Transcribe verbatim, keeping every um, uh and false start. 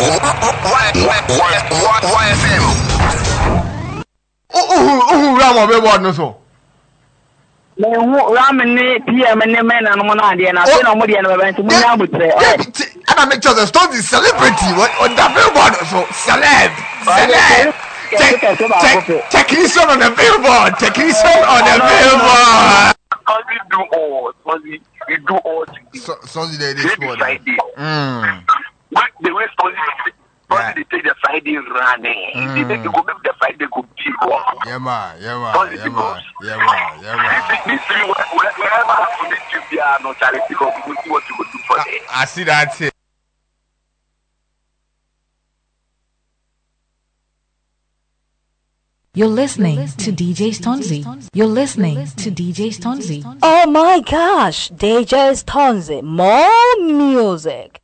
Y F M. Oh, oh, oh, Ramo, be what no so. Me Ramne P M and men and one idea, and I don't know what the event I would say. And I make sure the story is celebrity. What on the billboard so celeb. Celeb. Technician on the billboard. Technician on the billboard. Sonny do all. Sonny, we do all things. So, Sonny, they did for that. Mm. What the way Sonny, Sonny they take the Friday running. They take the go make the Friday go deep. Yeah man, yeah man, yeah man, yeah man, yeah man. This is wherever I put it to be no charity because we see what you go do for them. I see that. You're listening to D J Stonzy. You're listening to D J Stonzy. Oh my gosh, D J Stonzy, more music.